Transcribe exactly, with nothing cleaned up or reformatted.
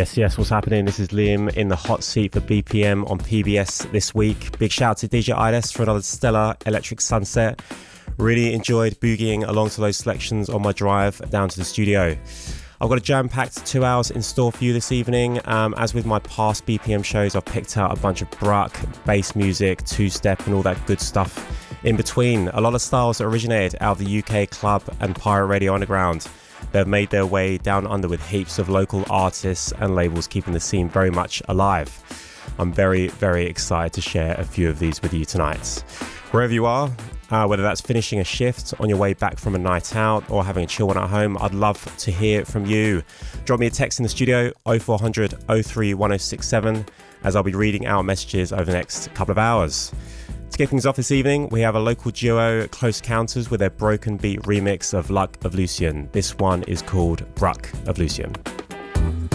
Yes, yes, what's happening? This is Liam in the hot seat for B P M on P B S this week. Big shout out to D J Ides for another stellar Electric Sunset. Really enjoyed boogieing along to those selections on my drive down to the studio. I've got a jam-packed two hours in store for you this evening. Um, as with my past B P M shows, I've picked out a bunch of bruck, bass music, two-step and all that good stuff in between. A lot of styles that originated out of the U K club and pirate radio underground. They've made their way down under with heaps of local artists and labels keeping the scene very much alive. I'm very, very excited to share a few of these with you tonight. Wherever you are, uh, whether that's finishing a shift, on your way back from a night out or having a chill one at home, I'd love to hear from you. Drop me a text in the studio, oh four hundred, oh three, one oh six seven, as I'll be reading out messages over the next couple of hours. To kick things off this evening, we have a local duo, Close Counters, with their Broken Beat remix of Luck of Lucian. This one is called Bruck of Lucian.